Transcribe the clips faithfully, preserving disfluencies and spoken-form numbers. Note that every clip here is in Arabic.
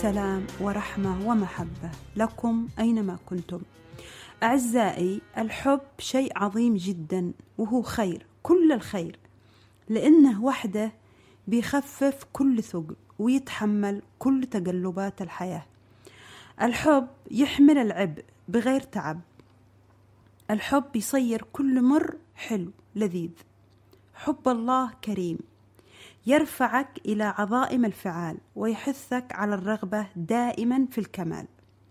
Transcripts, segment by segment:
سلام ورحمة ومحبة لكم أينما كنتم. أعزائي، الحب شيء عظيم جدا، وهو خير، كل الخير، لأنه وحده بيخفف كل ثقل ويتحمل كل تقلبات الحياة. الحب يحمل العبء بغير تعب. الحب يصير كل مر حلو لذيذ. حب الله كريم، يرفعك إلى عظائم الفعال ويحثك على الرغبة دائما في الكمال.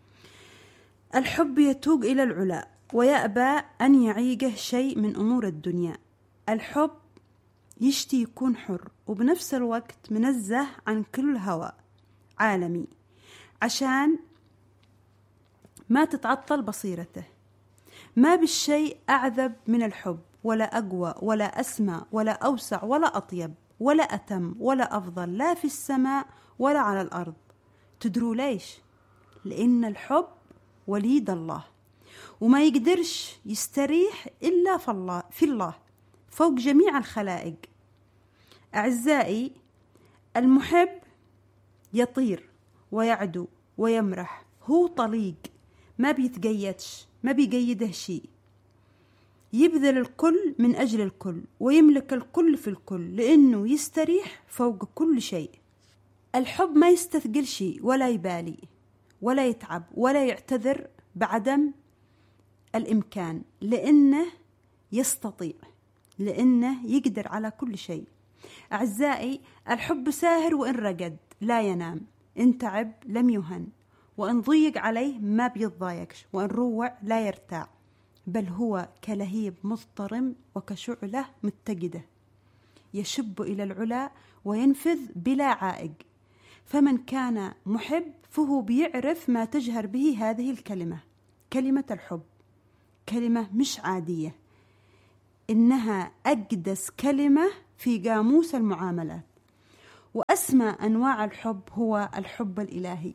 الحب يتوق إلى العلا ويأبى أن يعيقه شيء من أمور الدنيا. الحب يشتي يكون حر وبنفس الوقت منزه عن كل هوى عالمي، عشان ما تتعطل بصيرته. ما بالشيء أعذب من الحب، ولا أقوى ولا أسمى ولا أوسع ولا أطيب ولا أتم ولا أفضل، لا في السماء ولا على الأرض. تدروا ليش؟ لأن الحب وليد الله، وما يقدرش يستريح إلا في الله, في الله فوق جميع الخلائق. أعزائي، المحب يطير ويعدو ويمرح، هو طليق، ما بيتقيدش، ما بيقيده شيء، يبذل الكل من أجل الكل ويملك الكل في الكل، لأنه يستريح فوق كل شيء. الحب ما يستثقل شيء ولا يبالي ولا يتعب ولا يعتذر بعدم الإمكان، لأنه يستطيع، لأنه يقدر على كل شيء. أعزائي، الحب ساهر وإن رقد لا ينام، إن تعب لم يهن، وإن ضيق عليه ما بيتضايقش، وإن روع لا يرتاع، بل هو كلهيب مضطرم وكشعلة متجدة، يشب إلى العلا وينفذ بلا عائق. فمن كان محب فهو بيعرف ما تجهر به هذه الكلمة، كلمة الحب، كلمة مش عادية، إنها أقدس كلمة في قاموس المعاملات. وأسمى أنواع الحب هو الحب الإلهي.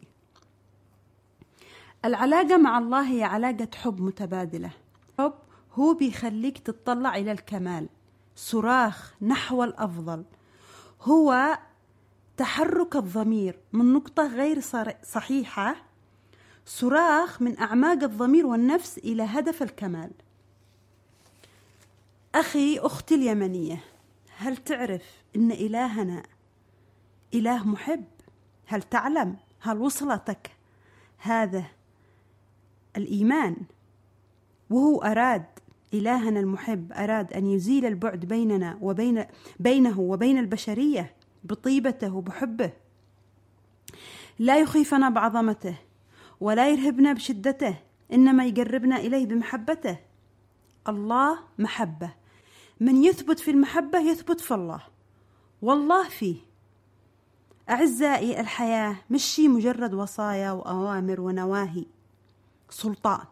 العلاقة مع الله هي علاقة حب متبادلة. حب هو بيخليك تطلع إلى الكمال، صراخ نحو الأفضل، هو تحرك الضمير من نقطة غير صحيحة، صراخ من أعماق الضمير والنفس إلى هدف الكمال. أخي أختي اليمنية، هل تعرف إن إلهنا إله محب؟ هل تعلم؟ هل وصلتك هذا الإيمان؟ وهو أراد، إلهنا المحب أراد أن يزيل البعد بيننا وبين بينه وبين البشرية بطيبته وبحبه، لا يخيفنا بعظمته ولا يرهبنا بشدته، إنما يقربنا إليه بمحبته. الله محبة، من يثبت في المحبة يثبت في الله، والله فيه. أعزائي، الحياة مش شي مجرد وصايا وأوامر ونواهي، سلطان،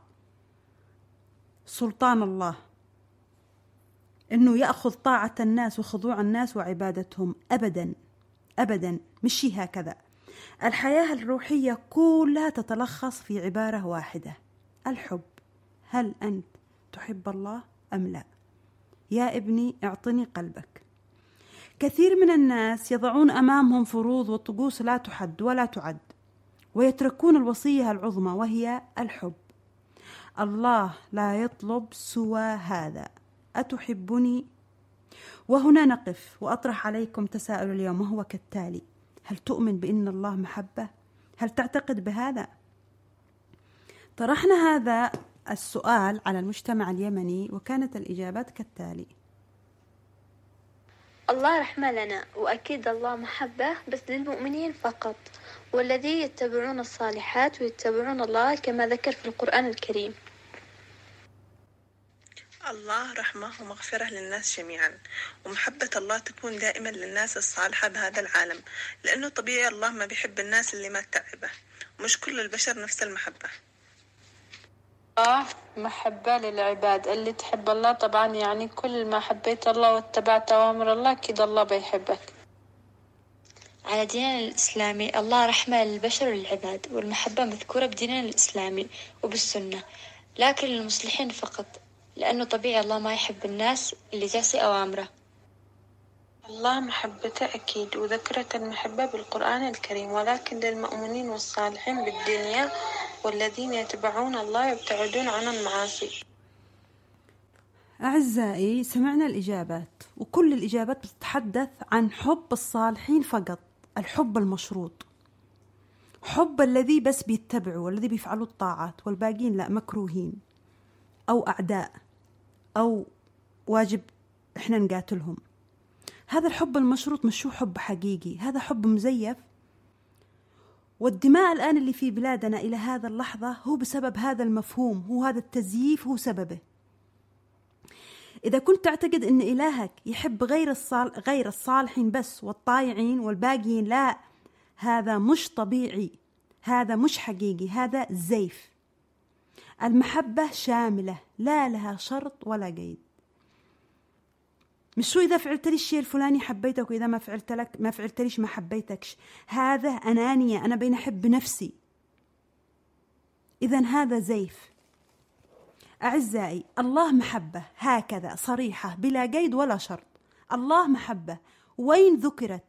سلطان الله، إنه يأخذ طاعة الناس وخضوع الناس وعبادتهم. أبدا أبدا، مش شي هكذا. الحياة الروحية كلها تتلخص في عبارة واحدة: الحب. هل أنت تحب الله أم لا؟ يا ابني اعطني قلبك. كثير من الناس يضعون أمامهم فروض وطقوس لا تحد ولا تعد، ويتركون الوصية العظمى وهي الحب. الله لا يطلب سوى هذا: أتحبني؟ وهنا نقف وأطرح عليكم تساؤل اليوم، وهو كالتالي: هل تؤمن بأن الله محبة؟ هل تعتقد بهذا؟ طرحنا هذا السؤال على المجتمع اليمني، وكانت الإجابات كالتالي: الله رحمة لنا، وأكيد الله محبة بس للمؤمنين فقط، والذي يتبعون الصالحات ويتبعون الله كما ذكر في القرآن الكريم. الله رحمة ومغفرة للناس جميعا، ومحبة الله تكون دائما للناس الصالحة بهذا العالم، لأنه طبيعي الله ما بيحب الناس اللي ما تعبه، ومش كل البشر نفس المحبة. الله محبة للعباد، اللي تحب الله طبعا يعني كل ما حبيت الله واتبعت أوامر الله كده الله بيحبك. على ديننا الإسلامي الله رحمة للبشر والعباد، والمحبة مذكورة بديننا الإسلامي وبالسنة، لكن للمصلحين فقط، لأنه طبيعي الله ما يحب الناس اللي جاسي أوامره. الله محبته أكيد، وذكرت المحبة بالقرآن الكريم، ولكن للمؤمنين والصالحين بالدنيا والذين يتبعون الله يبتعدون عن المعاصي. أعزائي، سمعنا الإجابات، وكل الإجابات بتتحدث عن حب الصالحين فقط، الحب المشروط، حب الذي بس بيتبعوا والذي بيفعلوا الطاعات، والباقين لا، مكروهين أو أعداء أو واجب إحنا نقاتلهم. هذا الحب المشروط مش هو حب حقيقي، هذا حب مزيف. والدماء الآن اللي في بلادنا إلى هذا اللحظة هو بسبب هذا المفهوم، هو هذا التزييف هو سببه. إذا كنت تعتقد أن إلهك يحب غير الصال... غير الصالحين بس والطائعين والباقيين لا، هذا مش طبيعي، هذا مش حقيقي، هذا زيف. المحبة شاملة، لا لها شرط ولا قيد. مش شو إذا فعلت لي الشيء الفلاني حبيتك، وإذا ما فعلت لك ما فعلت ليش ما حبيتكش. هذا أنانية، أنا بين أحب نفسي. إذن هذا زيف. أعزائي، الله محبة هكذا صريحة بلا قيد ولا شرط. الله محبة وين ذكرت؟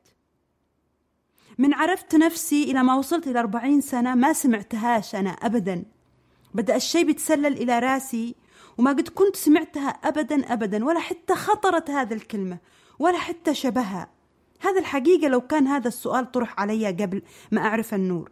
من عرفت نفسي إلى ما وصلت إلى أربعين سنة ما سمعتهاش أنا أبدا. بدأ الشيء بيتسلل إلى راسي وما قد كنت سمعتها أبدا أبدا، ولا حتى خطرت هذا الكلمة ولا حتى شبهها. هذا الحقيقة لو كان هذا السؤال طرح علي قبل ما أعرف النور.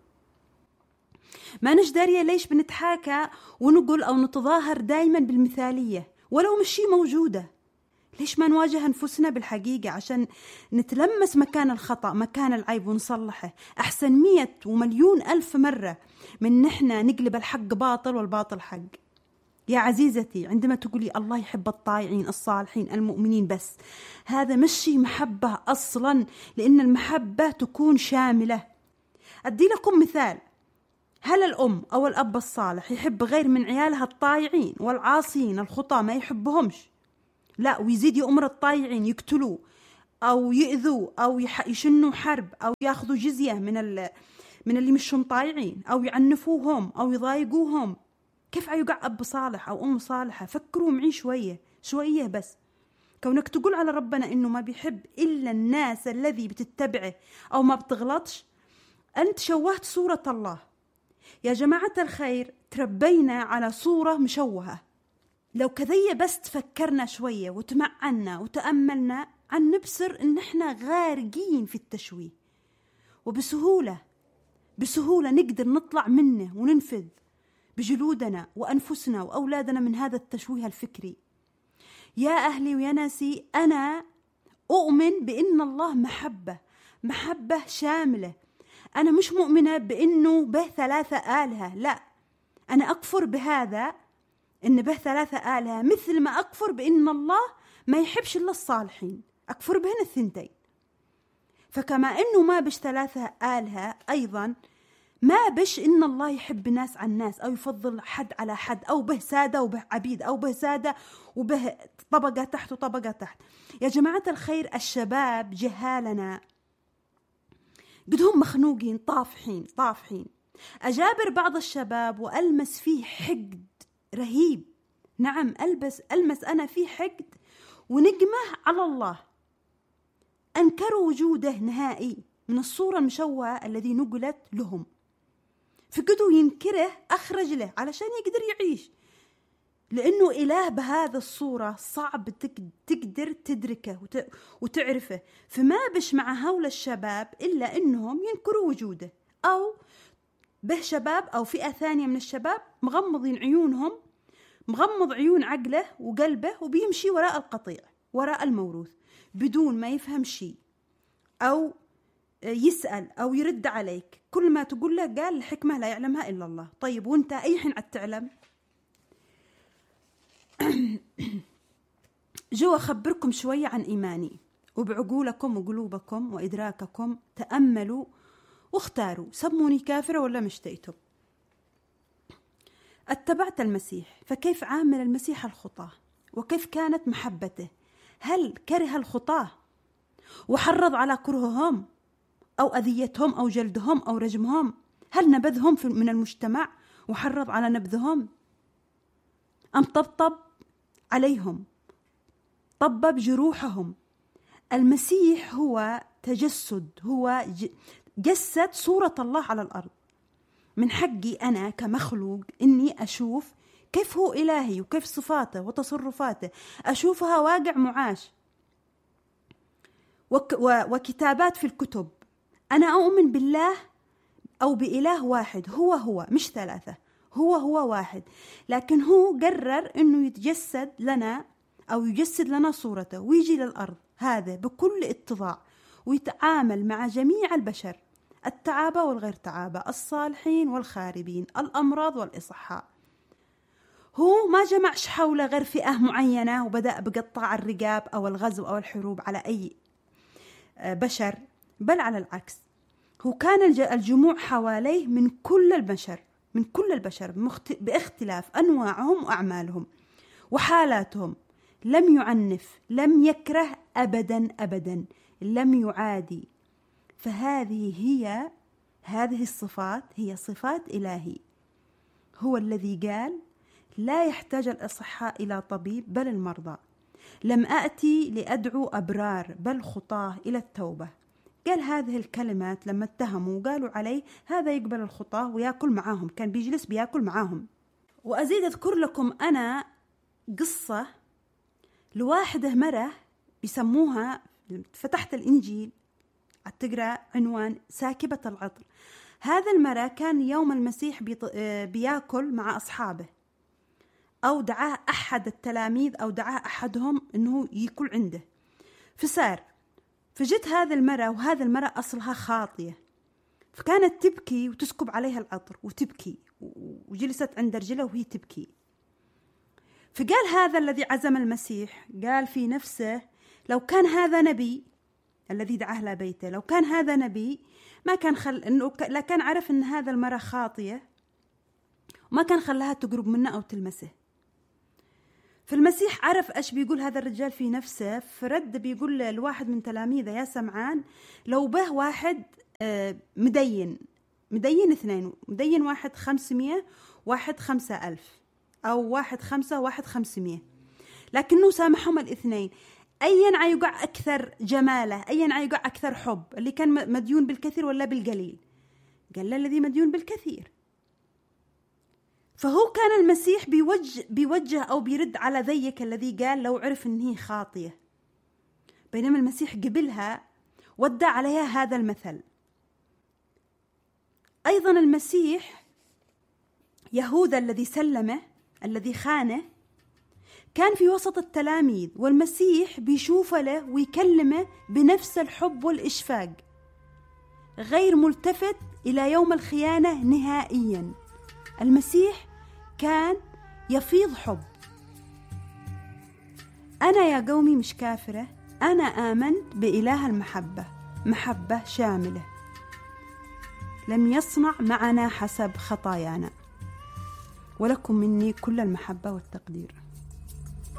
ما نش دارية ليش بنتحاكى ونقول أو نتظاهر دايما بالمثالية ولو مش شيء موجودة. ليش ما نواجه أنفسنا بالحقيقة عشان نتلمس مكان الخطأ مكان العيب ونصلحه؟ أحسن مية ومليون ألف مرة من نحن نقلب الحق باطل والباطل حق. يا عزيزتي، عندما تقولي الله يحب الطائعين الصالحين المؤمنين بس، هذا مش محبة أصلا، لأن المحبة تكون شاملة. أدي لكم مثال. هل الأم أو الأب الصالح يحب غير من عيالها الطائعين والعاصين الخطاة ما يحبهمش؟ لا، ويزيد يأمر الطائعين يقتلوا أو يؤذوا أو يشنوا حرب أو يأخذوا جزية من من اللي مشهم طائعين أو يعنفوهم أو يضايقوهم. كيف يقع أب صالح أو أم صالحة؟ فكروا معي شوية شوية بس. كونك تقول على ربنا إنه ما بيحب إلا الناس الذي بتتبعه أو ما بتغلطش، أنت شوهت صورة الله. يا جماعة الخير، تربينا على صورة مشوهة. لو كذية بس تفكرنا شوية وتمعنا وتأملنا عن نبصر إن إحنا غارقين في التشويه، وبسهولة بسهولة نقدر نطلع منه وننفذ بجلودنا وأنفسنا وأولادنا من هذا التشويه الفكري. يا أهلي ويا ناسي، أنا أؤمن بأن الله محبة، محبة شاملة. أنا مش مؤمنة بأنه به ثلاثة آلهة، لا، أنا أكفر بهذا إن به ثلاثة آلهة، مثل ما أكفر بأن الله ما يحبش إلا الصالحين، أكفر بهن الثنتين. فكما أنه ما بش ثلاثة آلهة، أيضا ما بش إن الله يحب ناس عن ناس أو يفضل حد على حد، أو به سادة وبه عبيد، أو به سادة وبه طبقة تحت وطبقة تحت. يا جماعة الخير، الشباب جهالنا قدهم مخنوقين طافحين طافحين. أجابر بعض الشباب وألمس فيه حقد رهيب. نعم، ألبس ألمس أنا فيه حقد ونقمة على الله. أنكروا وجوده نهائي من الصورة المشوهة الذي نقلت لهم، فقدوا ينكره، أخرج له علشان يقدر يعيش. لأنه إله بهذا الصورة صعب تقدر تدركه وتعرفه. فما بش مع هؤلاء الشباب إلا أنهم ينكروا وجوده، أو به شباب أو فئة ثانية من الشباب مغمضين عيونهم، مغمض عيون عقله وقلبه، وبيمشي وراء القطيع وراء الموروث بدون ما يفهم شيء أو يسأل أو يرد عليك. كل ما تقول له قال الحكمة لا يعلمها إلا الله. طيب وانت أي حين عد تعلم؟ جو أخبركم شوية عن إيماني، وبعقولكم وقلوبكم وإدراككم تأملوا واختاروا، سموني كافرة ولا مشتيتم. اتبعت المسيح، فكيف عامل المسيح الخطاة؟ وكيف كانت محبته؟ هل كره الخطاة وحرض على كرههم أو أذيتهم أو جلدهم أو رجمهم؟ هل نبذهم من المجتمع وحرض على نبذهم؟ أم طبطب عليهم، طبب جروحهم، المسيح هو تجسد، هو جسد صورة الله على الأرض. من حقي أنا كمخلوق إني أشوف كيف هو إلهي وكيف صفاته وتصرفاته، أشوفها واقع معاش وك وكتابات في الكتب. أنا أؤمن بالله أو بإله واحد، هو هو مش ثلاثة، هو هو واحد، لكن هو قرر إنه يتجسد لنا أو يجسد لنا صورته ويجي للأرض هذا بكل اتضاع ويتعامل مع جميع البشر، التعابة والغير تعابة، الصالحين والخاربين، الأمراض والإصحاء. هو ما جمعش حوله غير فئة معينة وبدأ بقطع الرقاب أو الغزو أو الحروب على أي بشر، بل على العكس، هو كان الجموع حواليه من كل البشر، من كل البشر باختلاف أنواعهم وأعمالهم وحالاتهم. لم يعنف، لم يكره أبدا أبدا، لم يعادي. فهذه هي هذه الصفات هي صفات إلهي. هو الذي قال لا يحتاج الأصحاء إلى طبيب بل المرضى، لم أأتي لأدعو أبرار بل خطاه إلى التوبة. قال هذه الكلمات لما اتهموا وقالوا عليه هذا يقبل الخطاه ويأكل معاهم، كان بيجلس بيأكل معاهم. وأزيد أذكر لكم أنا قصة لواحدة مرة بيسموها، فتحت الإنجيل تقرأ عنوان ساكبة العطر. هذا المرة كان يوم المسيح بيأكل مع أصحابه، أو دعاه أحد التلاميذ أو دعاه أحدهم أنه يأكل عنده، فسار فجت هذا المرة، وهذا المرة أصلها خاطية، فكانت تبكي وتسكب عليها العطر وتبكي، وجلست عند رجلها وهي تبكي. فقال هذا الذي عزم المسيح، قال في نفسه لو كان هذا نبي الذي دعاه لبيته، لو كان هذا نبي ما كان خل إنه لا كان عرف إن هذا المرة خاطية وما كان خلاها تقرب منه أو تلمسه. فالمسيح عرف إيش بيقول هذا الرجال في نفسه، فرد بيقول لواحد من تلاميذه يا سمعان لو به واحد مدين مدين اثنين، مدين واحد خمسمية واحد خمسة ألف، أو واحد خمسة واحد خمسمية، لكنه سامحهم الاثنين، أين عيقع أكثر جماله، أين عيقع أكثر حب، اللي كان مديون بالكثير ولا بالقليل؟ قال له الذي مديون بالكثير. فهو كان المسيح بيوجه, بيوجه أو بيرد على ذيك الذي قال لو عرف أنه خاطية، بينما المسيح قبلها ودى عليها هذا المثل. أيضا المسيح يهوذا الذي سلمه الذي خانه كان في وسط التلاميذ، والمسيح بيشوفه له ويكلمه بنفس الحب والإشفاق، غير ملتفت إلى يوم الخيانة نهائيا. المسيح كان يفيض حب. أنا يا قومي مش كافرة، أنا آمنت بإله المحبة، محبة شاملة، لم يصنع معنا حسب خطايانا، ولكم مني كل المحبة والتقدير.